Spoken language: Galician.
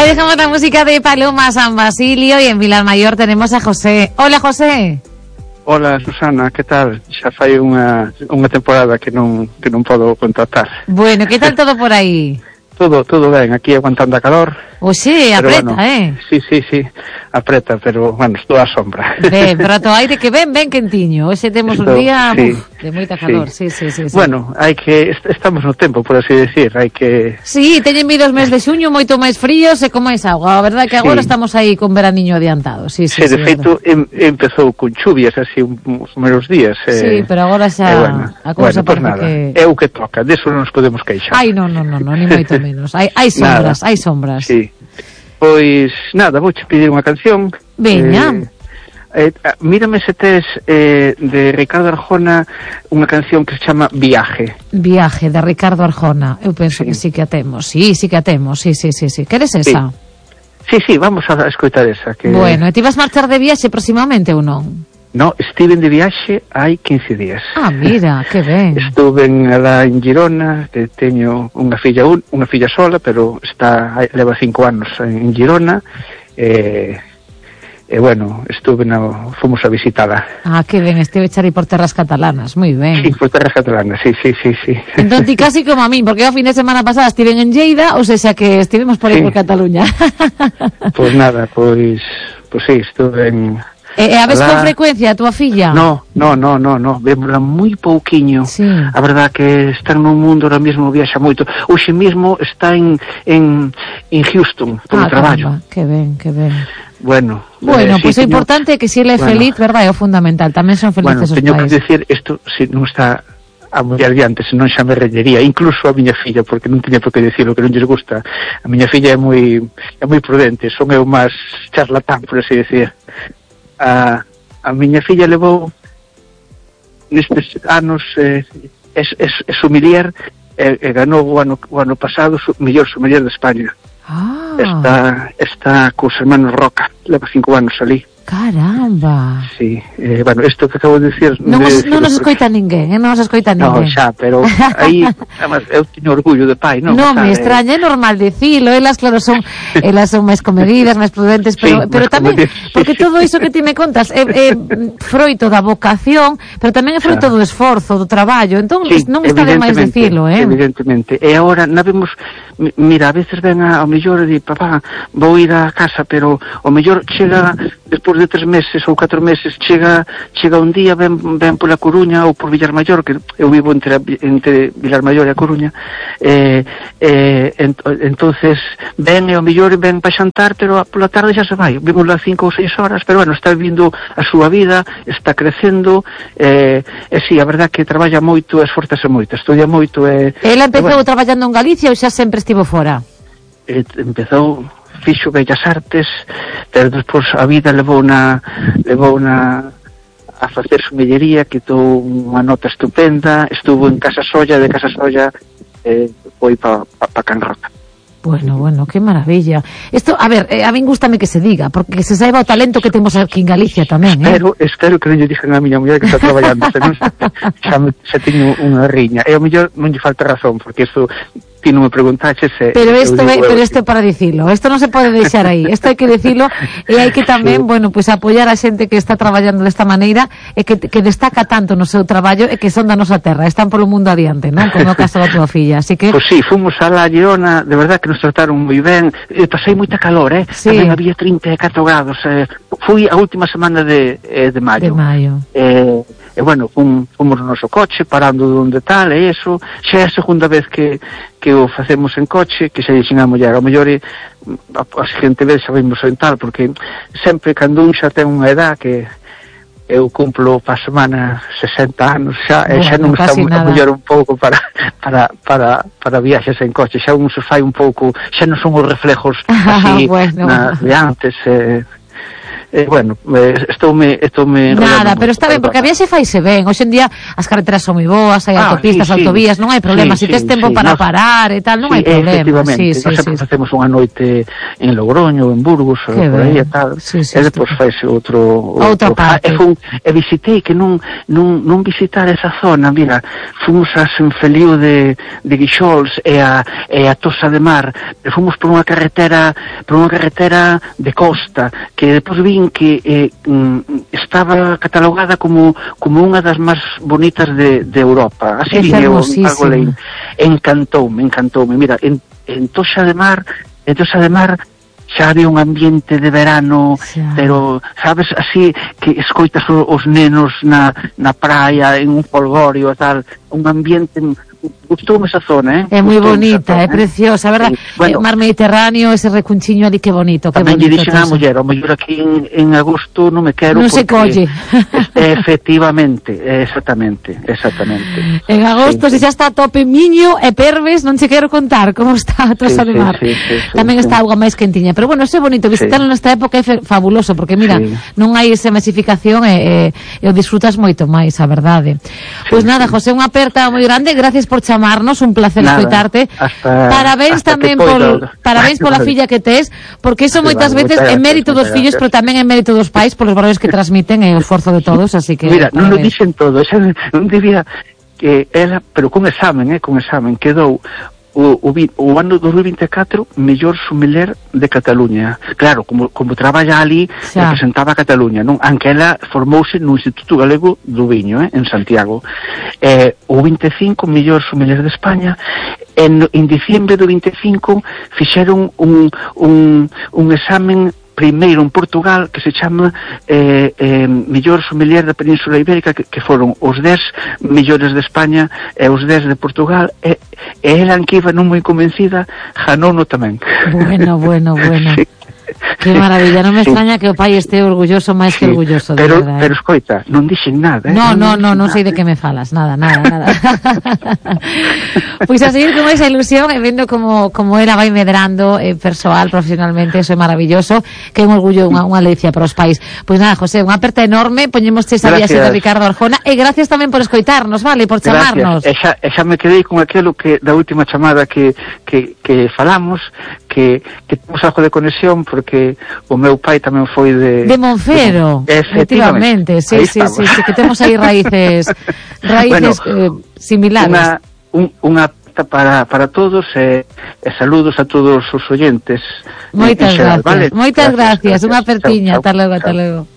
Ahí dejamos la música de Paloma San Basilio y en Vilarmaior tenemos a José. Hola, José. Hola, Susana, que tal? Xa fai unha temporada que non podo contactar. Bueno, que tal todo por aí? Todo ben, aquí aguantando a calor. Oxe, apreta, bueno, Sí, apreta, pero, bueno, estou á sombra. Ben, pero to aire que ben quentiño. Hoxe temos un día de moita calor, sí. Bueno, hai que, estamos no tempo, por así decir, hai que... Sí, teñen vido os meses de xuño moito máis fríos e con máis auga. A verdade que agora estamos aí con veraniño adiantado, sí, de feito, empezou con chuvias así uns meros días. Sí, pero agora xa a cousa pues parece nada, que... é o que toca, deso non nos podemos queixar. Ai, non, ni moito menos. Hai sombras, hai sombras. Sí. Pois, nada, vouche pedir unha canción. Veña. Mírame se tes de Ricardo Arjona unha canción que se chama Viaje. Viaje, de Ricardo Arjona. Eu penso que sí que a temos. Sí que a temos, sí. Queres esa? Sí, vamos a escoitar esa. Bueno, e ti vas marchar de viaxe próximamente ou non? No, estive de viaxe hai 15 días. Ah, mira, que ben. Estuve alá en Girona, que teño unha filla sola, pero leva 5 anos en Girona, e bueno, fomos a visitala. Ah, que ben, estive echar aí por terras catalanas, moi ben. Sí, por terras catalanas, sí. Entón ti casi como a min, porque o fin de semana pasada estive en Lleida, ou seja que estivemos por aí por Cataluña. Pois nada, pois sí, estuve en... E a ves con frecuencia a túa filla? No, vémola moi pouquiño. Sí. A verdad que está no mundo ahora mesmo, viaxa moito. Hoxe mesmo está en Houston, polo traballo. Que ben. Bueno, pois o importante é que se ele é feliz, verdad, é o fundamental. Tamén son felices os pais. Teño que decir, isto se non está a muller diante, senón xa me rellería, incluso a miña filla, porque non teña por que decir o que non lles gusta. A miña filla é moi prudente, son eu máis charlatán, por así decir. A miña filla levou nestes anos sommelier e ganou o ano pasado mellor sommelier de España. Está cos hermanos Roca, leva 5 anos ali. Caramba. Sí, bueno, isto que acabo de decir non nos escoita ninguén, No, xa, pero aí además, eu teño orgullo de pai, non? Non me extraña, é normal dicilo, elas claro son máis comedidas, máis prudentes, pero tamén porque todo iso que ti me contas é froito da vocación, pero tamén é froito do esforzo, do traballo. Entón non está de máis dicilo, evidentemente. E agora navemos, mira, a veces ven ao mellor e di, papá, vou ir a casa, pero o mellor chega despois de 3 meses ou 4 meses, chega un día, ven pola Coruña ou por Vilarmaior, que eu vivo entre Vilarmaior e a Coruña, entonces ven e ao mellor ven para xantar, pero pola tarde xa se vai, vimos lá 5 ou 6 horas, pero bueno, está vivindo a súa vida, está crecendo, e si, a verdad que traballa moito, esfortase moito, estudia moito. Ela empezou traballando en Galicia ou xa sempre estivo fora? Empezou, fixo Bellas Artes, pero despois a vida levouna a facer somellería, quitou unha nota estupenda, estuvo en Casa Solla, de Casa Solla foi pa Can Roca. Bueno, que maravilla. Isto, a ver, a min gústame que se diga, porque se saiba o talento que temos aquí en Galicia tamén, Espero que non lle dixen a miña muller que está traballando, senón xa teño unha riña. E ao mellor non lle falta razón, porque isto ti non me preguntaches pero isto é para dicilo, isto non se pode deixar aí, isto hai que dicilo e hai que tamén, pues apoiar a xente que está traballando desta maneira e que destaca tanto no seu traballo e que son da nosa terra, están polo mundo adiante, non? Como o caso da tua filla, así que... Pois sí, fomos a la Girona, de verdad que nos trataron moi ben, pasei moita calor, sí. Tamén había 34 grados, fui a última semana de maio. E bueno, fomos no noso coche, parando onde tal, e eso, xa é a segunda vez que o facemos en coche, que xa dixen a muller, ao mellor a seguinte vez xa vimos en tal, porque sempre cando un xa ten unha edad que eu cumplo pa semana 60 anos xa, e xa non está a muller un pouco para viaxes en coche, xa un se fai un pouco, xa non son os reflejos así de antes, bueno, estoume nada, pero está ben, porque a viaxe faise ben. Hoxe en día as carreteras son moi boas, hai autopistas, autovías, non hai problema. Se tes tempo para parar e tal, non hai problema. Efectivamente, nós sempre facemos unha noite en Logroño, en Burgos, por aí e tal, e depois faise outra parte. E visitei, que non visitar esa zona, mira, fomos a Senfeliu de Guixols e a Tosa de Mar, e fomos por unha carretera de costa, que depois vin que estaba catalogada como unha das máis bonitas de Europa. Así vin eu, encantoume. Mira, en Tosa de Mar xa había un ambiente de verano, pero, sabes, así que escoitas os nenos na praia, en un folgorio e tal, un ambiente... Gustoume esa zona, É moi bonita, é preciosa, verdad? Bueno, o mar Mediterráneo, ese recunchiño ali, que bonito, que bonito. Tamén lle dixen a muller, o mellor aquí en agosto non me quero, non se colle. Efectivamente, exactamente. En agosto, se xa está a tope Miño e Perves, non che quero contar como está a Tosa de Mar. Tamén está auga máis quentiña, pero bueno, é bonito, visitarlo nesta época é fabuloso, porque mira, non hai esa masificación e o disfrutas moito máis, a verdade. Pois nada, José, unha aperta moi grande, gracias por chamarnos, un placer escoitarte. Parabéns tamén pola filla que tes, porque iso moitas veces é mérito dos fillos, pero tamén é mérito dos pais polos valores que transmiten e o esforzo de todos, así que mira, non lo dixen todo, non debía que ela, pero con examen quedou o ano 2024 mellor sommelier de Cataluña. Claro, como traballa ali, representaba a Cataluña, non? Aunque ela formouse no Instituto Galego do Viño, en Santiago. O 25 mellor sommelier de España. En diciembre do 25 fixeron un examen primeiro en Portugal, que se chama mellor sommelier da Península Ibérica, que foron os 10 mellores de España e os 10 de Portugal, e ela, que iba non moi convencida, ganouno tamén. Bueno. Sí. Que maravilla, non me extraña que o pai este orgulloso, máis que orgulloso, de verdade. Pero escoita, non dixen nada, non sei de que me falas, nada. Pois a seguir con esa ilusión e vendo como ela vai medrando persoal, profesionalmente, eso é maravilloso, que é un orgullo, unha delicia para os pais. Pois nada, José, unha aperta enorme, poñémoste esa viaxe de Ricardo Arjona, e gracias tamén por escoitarnos, vale, por chamarnos. E xa me quedei con aquilo que da última chamada que falamos, que temos algo de conexión, porque o meu pai tamén foi de Monfero, efectivamente, sí, que temos aí raíces similares. Unha para todos e saludos a todos os oyentes. Moitas gracias, unha apertiña, ata logo.